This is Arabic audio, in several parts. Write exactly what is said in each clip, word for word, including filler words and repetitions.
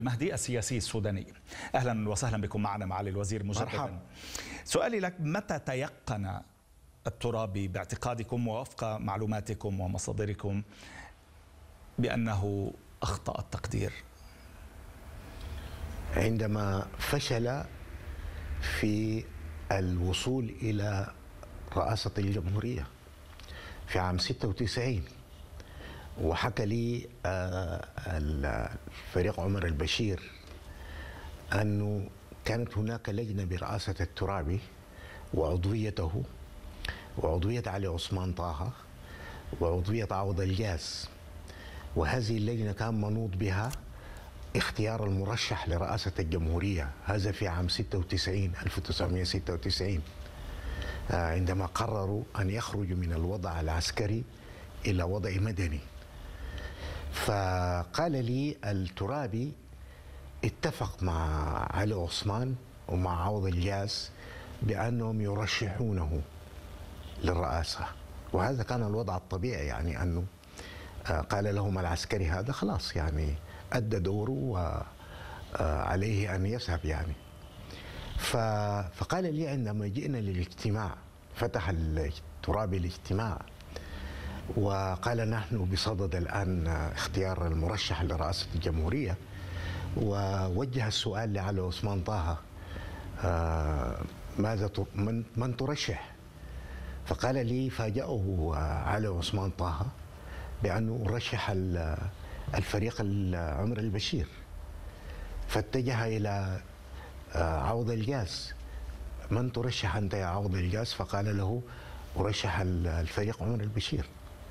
مهدي السياسي السوداني، أهلا وسهلا بكم معنا معالي الوزير مجددا. مرحبا. سؤالي لك، متى تيقن الترابي باعتقادكم ووفق معلوماتكم ومصادركم بأنه أخطأ التقدير؟ عندما فشل في الوصول إلى رئاسة الجمهورية في عام ستة وتسعين، وحكى لي الفريق عمر البشير أنه كانت هناك لجنة برئاسة الترابي وعضويته وعضوية علي عثمان طه وعضوية عوض الجاز، وهذه اللجنة كان منوط بها اختيار المرشح لرئاسة الجمهورية. هذا في عام ستة وتسعين ألف وتسعمئة وستة وتسعين، عندما قرروا أن يخرجوا من الوضع العسكري إلى وضع مدني. فقال لي الترابي اتفق مع علي عثمان ومع عوض الجاز بأنهم يرشحونه للرئاسة، وهذا كان الوضع الطبيعي، يعني أنه قال لهم العسكري هذا خلاص يعني أدى دوره وعليه أن يذهب يعني. فقال لي عندما جئنا للاجتماع، فتح الترابي الاجتماع وقال نحن بصدد الآن اختيار المرشح لرئاسة الجمهورية، ووجه السؤال لعلي عثمان طه ماذا من, من ترشح؟ فقال لي فاجأه علي عثمان طه بأنه رشح الفريق عمر البشير، فاتجه إلى عوض الجاز، من ترشح أنت يا عوض الجاز؟ فقال له أرشح الفريق عمر البشير.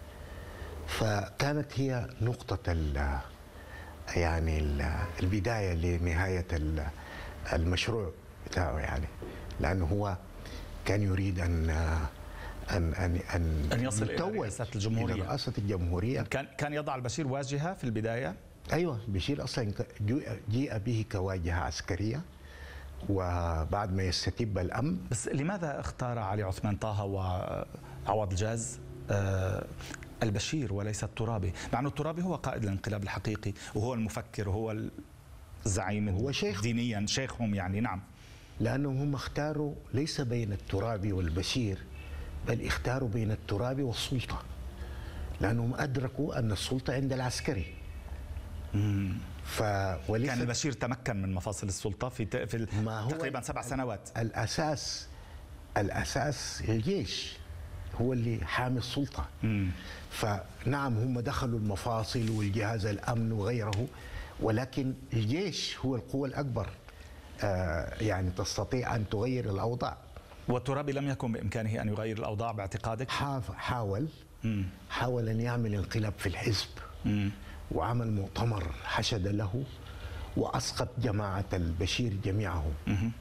فكانت هي نقطة ال يعني ال البداية لنهاية المشروع بتاعه، يعني لأنه هو كان يريد أن أن أن أن, أن يصل إلى رئاسة الجمهورية. إلى رئاسة الجمهورية. كان كان يضع البشير واجهة في البداية؟ أيوة، البشير أصلا جيء به كواجهة عسكرية، وبعد ما يستتب الأمن. بس لماذا اختار علي عثمان طه وعوض الجاز البشير وليس الترابي، مع أن الترابي هو قائد الانقلاب الحقيقي وهو المفكر وهو الزعيم، هو شيخ دينيا شيخهم يعني؟ نعم، لأنهم هم اختاروا ليس بين الترابي والبشير، بل اختاروا بين الترابي والسلطة، لأنهم أدركوا أن السلطة عند العسكري. مم. كان البشير تمكن من مفاصل السلطة في في تقريبا سبع سنوات. الأساس الأساس الجيش هو اللي حامي السلطة. مم. فنعم هم دخلوا المفاصل والجهاز الأمن وغيره، ولكن الجيش هو القوة الأكبر، آه يعني تستطيع أن تغير الأوضاع. والترابي لم يكن بإمكانه أن يغير الأوضاع باعتقادك؟ حاول مم. حاول أن يعمل انقلاب في الحزب. مم. وعمل مؤتمر حشد له وأسقط جماعة البشير جميعهم. مم.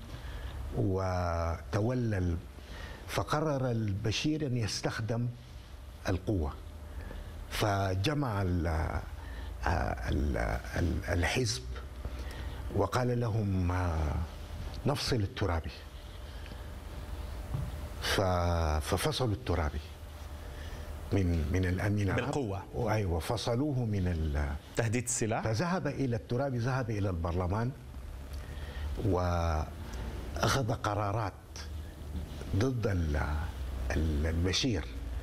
وتولى، فقرر البشير أن يستخدم القوة، فجمع الحزب وقال لهم نفصل الترابي، ففصلوا الترابي من من الأمين بالقوة. أيوة، فصلوه من تهديد السلاح. فذهب إلى الترابي، ذهب إلى البرلمان وأخذ قرارات ضد البشير،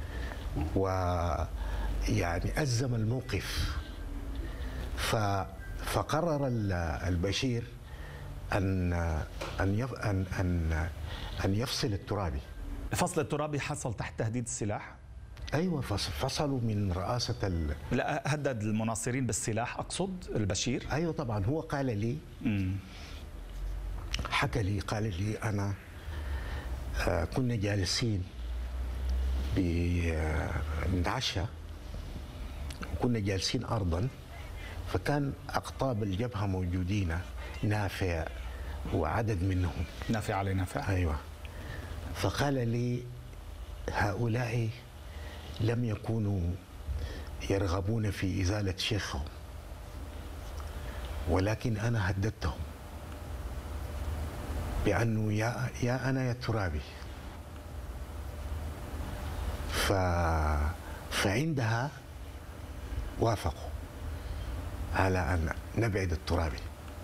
ويعني أزم الموقف. فقرر البشير أن أن أن أن يفصل الترابي. فصل الترابي حصل تحت تهديد السلاح؟ أيوة، فصلوا من رئاسة ال... لا، هدد المناصرين بالسلاح أقصد البشير؟ أيوة طبعا. هو قال لي مم. حكى لي قال لي أنا آه كنا جالسين بنتعشى وكنا جالسين أرضا، فكان أقطاب الجبهة موجودين، نافع وعدد منهم. نافع علي نافع. أيوة. فقال لي هؤلاء لم يكونوا يرغبون في إزالة شيخهم، ولكن أنا هددتهم بأنه يا يا أنا يا الترابي. ف فعندها وافقوا على أن نبعد الترابي.